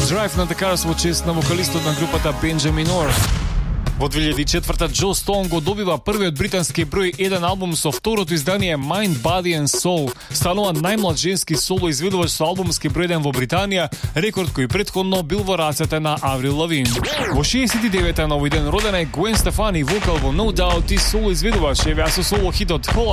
Drive на Cars во чест на вокалистот на групата Benjamin Orr. Во 2004 Джо Стоун го добива првиот британски број 1 албум со второто издание Mind, Body and Soul. Станува најмлад женски соло изведувач со албумски број 1 во Британија, рекорд кој претходно бил во рацете на Аврил Лавин. Во 69-та на овој ден родена е Гвен Стефани, вокал во No Doubt и соло изведувач, евеа со соло хитот Call